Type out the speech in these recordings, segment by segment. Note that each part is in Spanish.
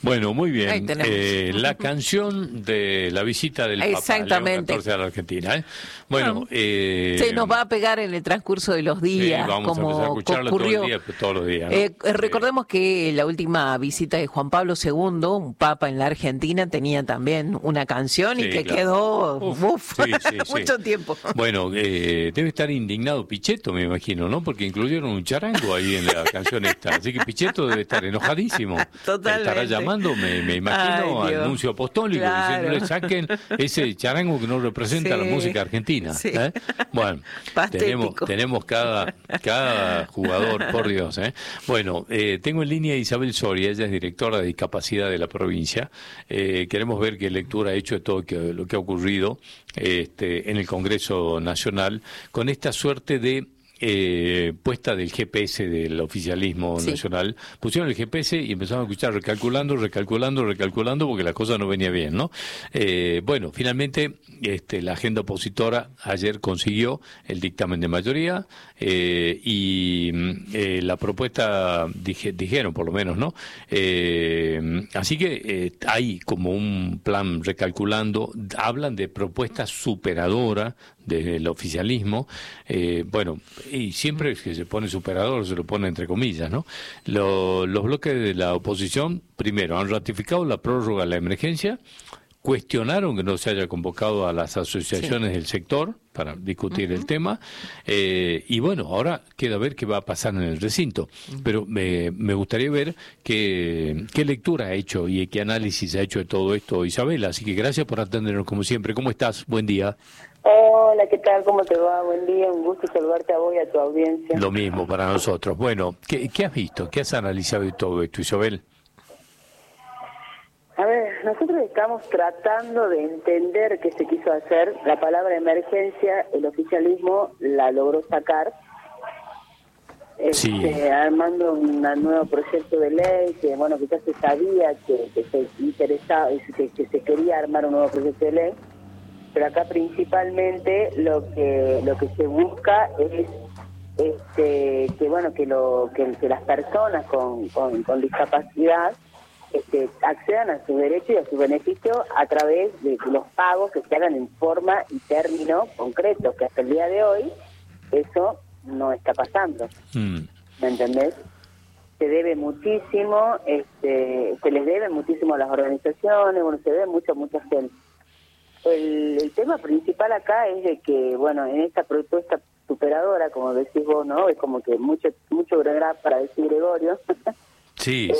Bueno, muy bien. Ahí tenemos. La canción de la visita del Papa Exactamente. León XIV a la Argentina. Bueno, se nos va a pegar en el transcurso de los días, sí, vamos a empezar a como escucharla ocurrió. todos los días, ¿no? Recordemos que la última visita de Juan Pablo II, un papa en la Argentina, tenía también una canción y Sí, que claro. quedó Sí. mucho tiempo. Bueno, debe estar indignado Pichetto, me imagino, ¿no? Porque incluyeron un charango ahí en la canción esta. Así que Pichetto debe estar enojadísimo. Totalmente. Estará llamando, me imagino, Ay, al Dios. nuncio apostólico, Claro. diciéndole saquen ese charango que no representa Sí. la música argentina. Sí. Bueno, Patético. tenemos cada jugador, por Dios. Bueno, tengo en línea a Isabel Soria, ella es directora de discapacidad de la provincia. Queremos ver qué lectura ha hecho de todo lo que ha ocurrido en el Congreso Nacional con esta suerte de puesta del GPS del oficialismo nacional. Pusieron el GPS y empezaron a escuchar recalculando porque la cosa no venía bien, ¿no? Bueno, finalmente la agenda opositora ayer consiguió el dictamen de mayoría y la propuesta dijeron por lo menos, ¿no? Así que hay como un plan recalculando, hablan de propuesta superadora del oficialismo, bueno, y siempre que se pone superador se lo pone entre comillas, ¿no? Los bloques de la oposición, primero, han ratificado la prórroga de la emergencia, cuestionaron que no se haya convocado a las asociaciones del sector para discutir el tema, y bueno, ahora queda ver qué va a pasar en el recinto, pero me gustaría ver qué lectura ha hecho y qué análisis ha hecho de todo esto Isabel, así que gracias por atendernos como siempre. ¿Cómo estás? Buen día. Hola, ¿qué tal? ¿Cómo te va? Buen día, un gusto saludarte a vos y a tu audiencia. Lo mismo para nosotros. Bueno, ¿qué has visto? ¿Qué has analizado de todo esto, Isabel? A ver, nosotros estamos tratando de entender qué se quiso hacer. La palabra emergencia, el oficialismo la logró sacar, armando un nuevo proyecto de ley que, bueno, que ya se sabía que se interesaba, que se quería armar un nuevo proyecto de ley. Pero acá principalmente lo que se busca es que las personas con discapacidad accedan a sus derechos y a sus beneficios a través de los pagos que se hagan en forma y término concretos, que hasta el día de hoy eso no está pasando. ¿Me entendés? Se debe muchísimo, se les debe muchísimo a las organizaciones, bueno, se debe mucho a mucha gente. El tema principal acá es de que, bueno, en esta propuesta superadora, como decís vos, ¿no? Es como que mucho para decir Gregorio. Sí.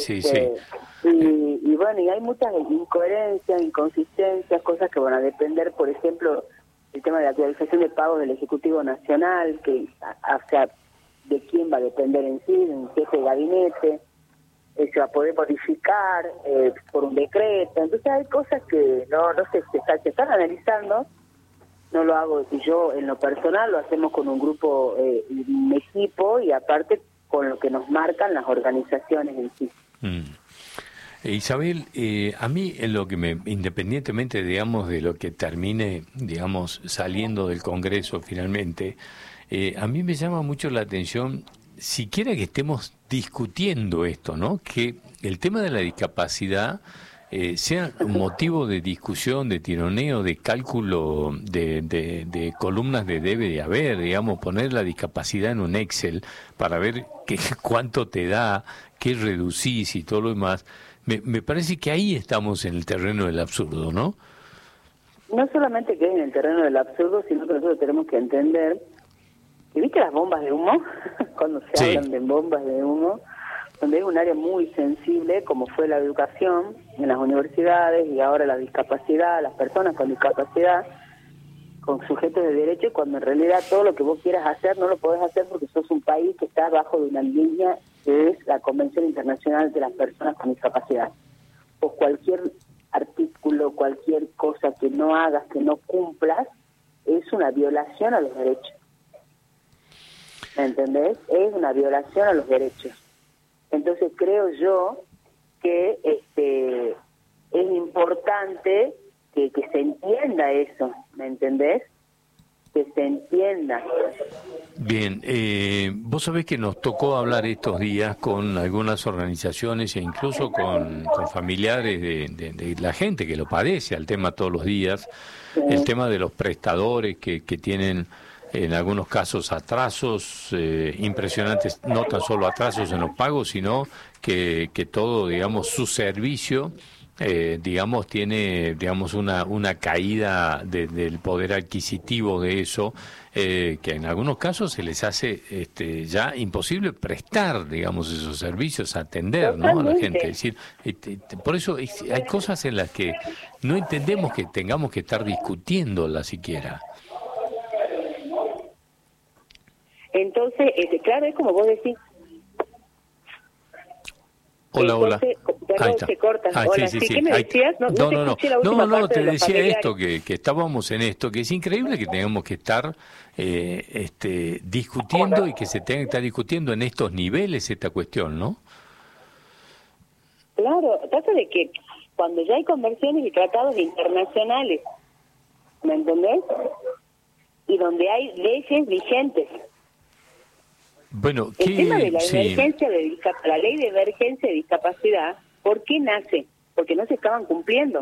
Y bueno, y hay muchas incoherencias, inconsistencias, cosas que van a depender, por ejemplo, el tema de la actualización de pagos del Ejecutivo Nacional, que, o sea, de quién va a depender en sí, de un jefe de gabinete. Se va a poder modificar por un decreto. Entonces hay cosas que no se están analizando. No lo hago yo en lo personal, lo hacemos con un grupo, un equipo, y aparte con lo que nos marcan las organizaciones en sí. Isabel, a mí en lo que independientemente, digamos, de lo que termine, digamos, saliendo del Congreso finalmente, a mí me llama mucho la atención, siquiera que estemos discutiendo esto, ¿no? Que el tema de la discapacidad sea un motivo de discusión, de tironeo, de cálculo, de columnas de debe de haber, digamos, poner la discapacidad en un Excel para ver cuánto te da, qué reducís y todo lo demás. Me parece que ahí estamos en el terreno del absurdo, ¿no? No solamente que es en el terreno del absurdo, sino que nosotros tenemos que entender. ¿Y viste las bombas de humo? Cuando se hablan de bombas de humo, donde hay un área muy sensible, como fue la educación en las universidades y ahora la discapacidad, las personas con discapacidad, con sujetos de derecho, cuando en realidad todo lo que vos quieras hacer no lo podés hacer porque sos un país que está bajo de una línea que es la Convención Internacional de las Personas con Discapacidad. O cualquier artículo, cualquier cosa que no hagas, que no cumplas, es una violación a los derechos. ¿Me entendés? Es una violación a los derechos. Entonces creo yo que es importante que se entienda eso, ¿me entendés? que se entienda. Bien, vos sabés que nos tocó hablar estos días con algunas organizaciones e incluso con familiares de la gente que lo padece al tema todos los días, el tema de los prestadores que tienen en algunos casos atrasos impresionantes, no tan solo atrasos en los pagos, sino que todo, digamos, su servicio digamos, tiene, digamos, una caída del poder adquisitivo de eso, que en algunos casos se les hace ya imposible prestar, digamos, esos servicios, atender, ¿no?, a la gente. Es decir, por eso hay cosas en las que no entendemos que tengamos que estar discutiéndolas siquiera. Entonces, claro, es como vos decís. Hola, entonces, hola. Perdón, Está. se corta. Hola, Sí. ¿qué me decías? No, Te decía esto, que estábamos en esto, que es increíble que tengamos que estar discutiendo y que se tenga que estar discutiendo en estos niveles esta cuestión, ¿no? Claro, trata de que cuando ya hay convenciones y tratados internacionales, ¿me entendés? Y donde hay leyes vigentes. Bueno, el tema de la emergencia la ley de emergencia de discapacidad, ¿por qué nace? Porque no se estaban cumpliendo.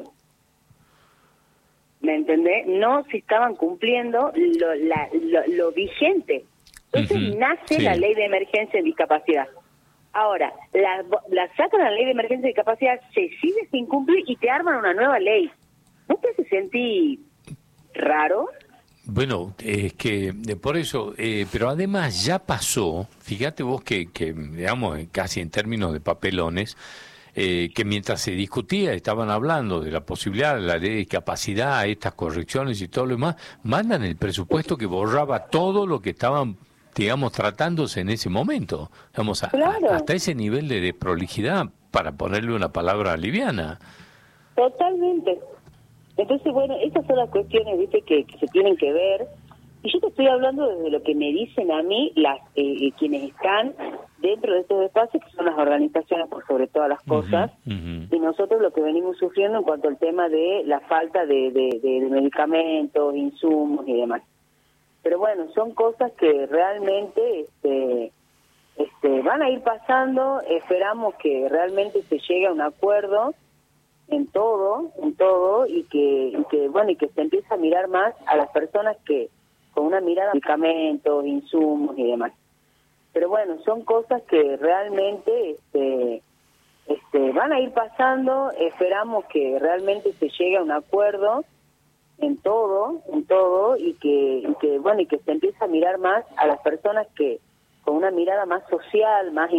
¿Me entendés? No se estaban cumpliendo lo vigente. Entonces nace la ley de emergencia de discapacidad. Ahora, la sacan la ley de emergencia de discapacidad, se sigue sin cumplir y te arman una nueva ley. ¿No te hace sentir raro? Bueno, es que por eso, pero además ya pasó, fíjate vos que digamos, casi en términos de papelones, que mientras se discutía, estaban hablando de la posibilidad de la ley de discapacidad, estas correcciones y todo lo demás, mandan el presupuesto que borraba todo lo que estaban, digamos, tratándose en ese momento. Vamos hasta ese nivel de desprolijidad, para ponerle una palabra liviana. Totalmente. Entonces, bueno, esas son las cuestiones, viste, que se tienen que ver. Y yo te estoy hablando desde lo que me dicen a mí las quienes están dentro de estos espacios, que son las organizaciones por sobre todas las cosas, y nosotros lo que venimos sufriendo en cuanto al tema de la falta de medicamentos, insumos y demás. Pero bueno, son cosas que realmente van a ir pasando. Esperamos que realmente se llegue a un acuerdo en todo y que se empiece a mirar más a las personas que con una mirada medicamentos, insumos y demás. Pero bueno, son cosas que realmente van a ir pasando. Esperamos que realmente se llegue a un acuerdo en todo y que se empiece a mirar más a las personas que con una mirada más social, más